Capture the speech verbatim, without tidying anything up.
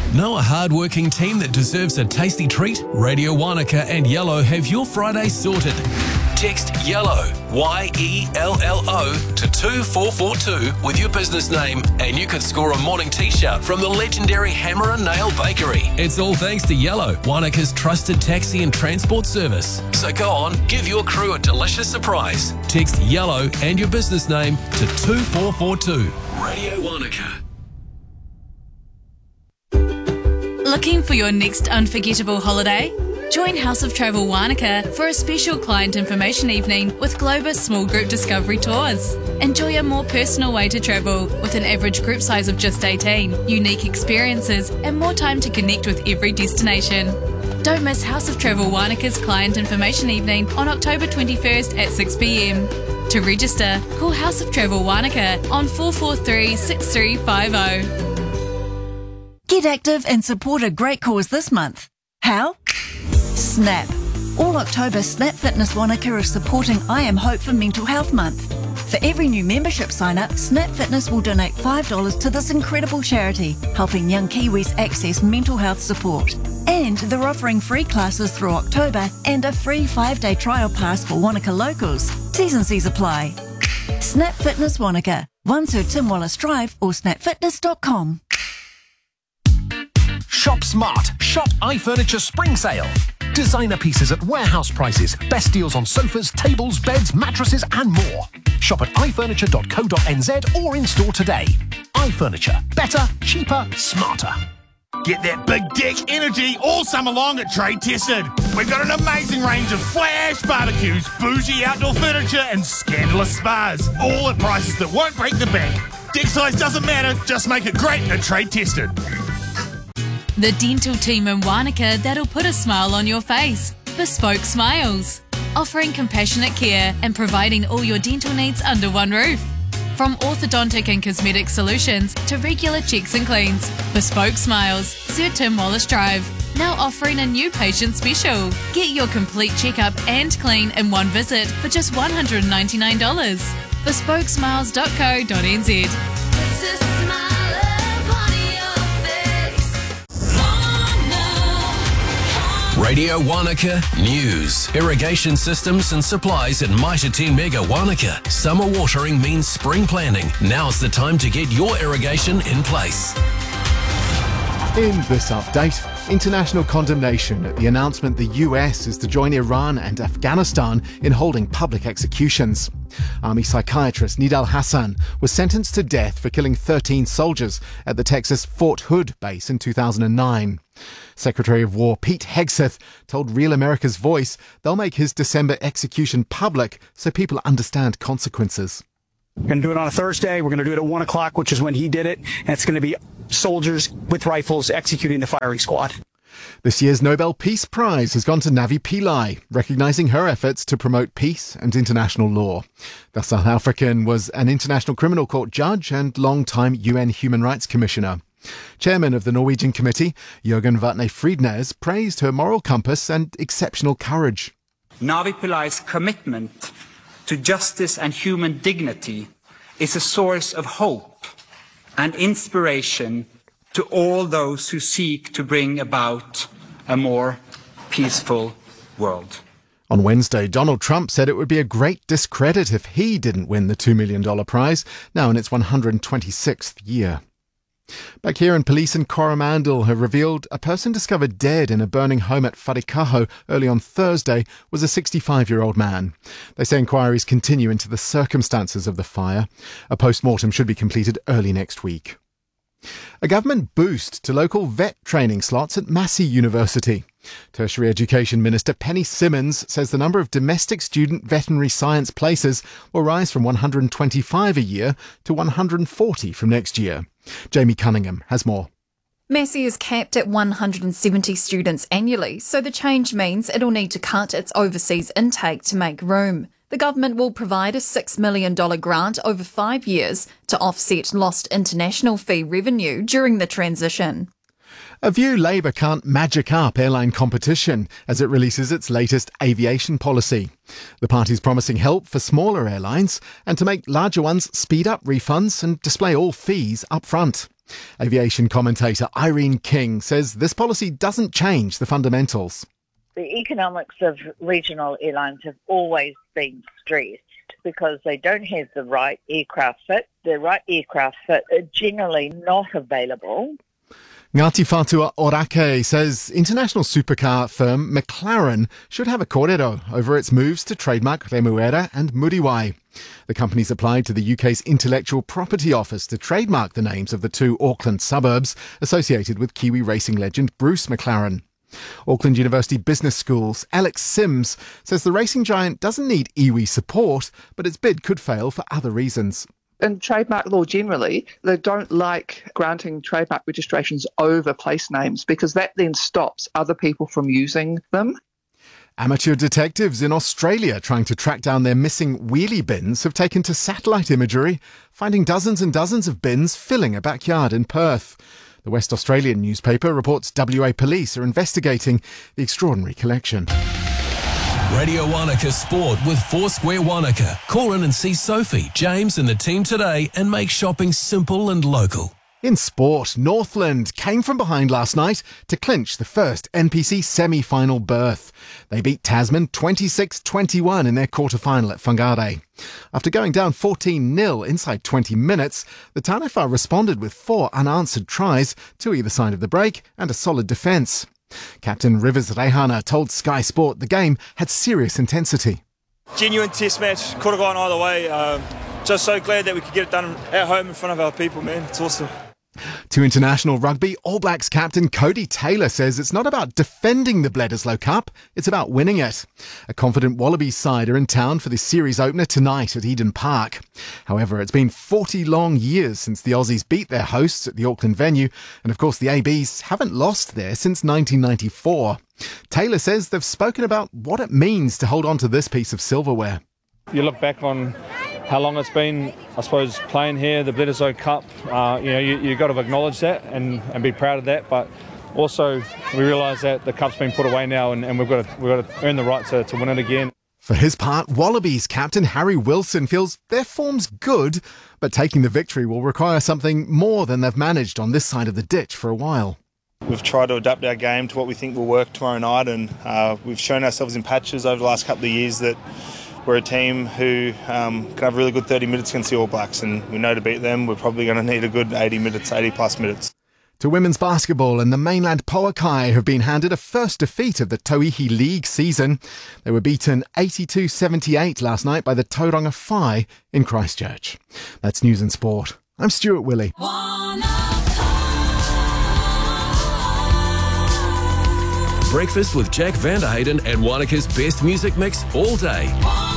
Know a hard-working team that deserves a tasty treat? Radio Wanaka and Yellow have your Friday sorted. Text YELLOW, Y E L L O, to two four four two with your business name and you could score a morning t-shirt from the legendary Hammer and Nail Bakery. It's all thanks to Yellow, Wanaka's trusted taxi and transport service. So go on, give your crew a delicious surprise. Text YELLOW and your business name to two four four two. Radio Wanaka. Looking for your next unforgettable holiday? Join House of Travel Wanaka for a special client information evening with Globus Small Group Discovery Tours. Enjoy a more personal way to travel with an average group size of just eighteen, unique experiences and more time to connect with every destination. Don't miss House of Travel Wanaka's client information evening on October twenty-first at six p m. To register, call House of Travel Wanaka on four four three, six three five zero. Get active and support a great cause this month. How? Snap. All October, Snap Fitness Wanaka is supporting I Am Hope for Mental Health Month. For every new membership sign-up, Snap Fitness will donate five dollars to this incredible charity, helping young Kiwis access mental health support. And they're offering free classes through October and a free five-day trial pass for Wanaka locals. T's and C's apply. Snap Fitness Wanaka, one Sir Tim Wallace Drive or snap fitness dot com. Shop smart. Shop iFurniture Spring Sale. Designer pieces at warehouse prices. Best deals on sofas, tables, beds, mattresses and more. Shop at i furniture dot co dot n z or in store today. iFurniture. Better, cheaper, smarter. Get that big dick energy all summer long at Trade Tested. We've got an amazing range of flash barbecues, bougie outdoor furniture and scandalous spas. All at prices that won't break the bank. Dick size doesn't matter, just make it great at Trade Tested. The dental team in Wanaka that'll put a smile on your face. Bespoke Smiles. Offering compassionate care and providing all your dental needs under one roof. From orthodontic and cosmetic solutions to regular checks and cleans. Bespoke Smiles, Sir Tim Wallace Drive. Now offering a new patient special. Get your complete checkup and clean in one visit for just one hundred ninety-nine dollars. bespoke smiles dot co dot n z. Radio Wanaka News. Irrigation systems and supplies at Mitre ten Mega Wanaka. Summer watering means spring planning. Now's the time to get your irrigation in place. In this update, international condemnation at the announcement the U S is to join Iran and Afghanistan in holding public executions. Army psychiatrist Nidal Hassan was sentenced to death for killing thirteen soldiers at the Texas Fort Hood base in two thousand nine. Secretary of War Pete Hegseth told Real America's Voice they'll make his December execution public so people understand consequences. We're going to do it on a Thursday. We're going to do it at one o'clock, which is when he did it. And it's going to be soldiers with rifles executing the firing squad. This year's Nobel Peace Prize has gone to Navi Pillai, recognising her efforts to promote peace and international law. The South African was an International Criminal Court judge and long-time U N Human Rights Commissioner. Chairman of the Norwegian Committee, Jørgen Vatne Friednes, praised her moral compass and exceptional courage. Navi Pillai's commitment to justice and human dignity is a source of hope and inspiration to all those who seek to bring about a more peaceful world. On Wednesday, Donald Trump said it would be a great discredit if he didn't win the two million dollars prize, now in its one hundred twenty-sixth year. Back here in police in Coromandel have revealed a person discovered dead in a burning home at Wharikaho early on Thursday was a sixty-five-year-old man. They say inquiries continue into the circumstances of the fire. A post-mortem should be completed early next week. A government boost to local vet training slots at Massey University. Tertiary Education Minister Penny Simmons says the number of domestic student veterinary science places will rise from one hundred twenty-five a year to one hundred forty from next year. Jamie Cunningham has more. Massey is capped at one hundred seventy students annually, so the change means it'll need to cut its overseas intake to make room. The government will provide a six million dollars grant over five years to offset lost international fee revenue during the transition. A view Labour can't magic up airline competition as it releases its latest aviation policy. The party's promising help for smaller airlines and to make larger ones speed up refunds and display all fees up front. Aviation commentator Irene King says this policy doesn't change the fundamentals. The economics of regional airlines have always been stressed because they don't have the right aircraft fit. The right aircraft fit are generally not available. Ngāti Whātua Orake says international supercar firm McLaren should have a kōrero over its moves to trademark Remuera and Muriwai. The company's applied to the U K's Intellectual Property Office to trademark the names of the two Auckland suburbs associated with Kiwi racing legend Bruce McLaren. Auckland University Business School's Alex Sims says the racing giant doesn't need iwi support, but its bid could fail for other reasons. In trademark law generally, they don't like granting trademark registrations over place names because that then stops other people from using them. Amateur detectives in Australia trying to track down their missing wheelie bins have taken to satellite imagery, finding dozens and dozens of bins filling a backyard in Perth. The West Australian newspaper reports W A police are investigating the extraordinary collection. Radio Wanaka Sport with Foursquare Wanaka. Call in and see Sophie, James and the team today and make shopping simple and local. In sport, Northland came from behind last night to clinch the first N P C semi-final berth. They beat Tasman twenty-six twenty-one in their quarter-final at Whangarei. After going down fourteen nil inside twenty minutes, the Taniwha responded with four unanswered tries to either side of the break and a solid defence. Captain Rivers Rehana told Sky Sport the game had serious intensity. Genuine test match, could have gone either way. Um, just so glad that we could get it done at home in front of our people, man. It's awesome. To international rugby, All Blacks captain Cody Taylor says it's not about defending the Bledisloe Cup, it's about winning it. A confident Wallabies side are in town for the series opener tonight at Eden Park. However, it's been forty long years since the Aussies beat their hosts at the Auckland venue, and of course the A Bs haven't lost there since nineteen ninety-four. Taylor says they've spoken about what it means to hold on to this piece of silverware. You look back on how long it's been, I suppose, playing here, the Bledisloe Cup, uh, you know, you, you've got to acknowledge that and, and be proud of that, but also we realise that the Cup's been put away now and, and we've got to, we've got to earn the right to, to win it again. For his part, Wallabies captain Harry Wilson feels their form's good, but taking the victory will require something more than they've managed on this side of the ditch for a while. We've tried to adapt our game to what we think will work tomorrow night, and uh, we've shown ourselves in patches over the last couple of years that we're a team who um, can have really good thirty minutes against the All Blacks, and we know to beat them we're probably going to need a good eighty minutes, eighty plus minutes. To women's basketball, and the mainland Poakai have been handed a first defeat of the Tauihi League season. They were beaten eighty-two seventy-eight last night by the Tauranga Whai in Christchurch. That's News and Sport. I'm Stuart Willey. Breakfast with Jack Vanderhayden and Wanaka's best music mix all day.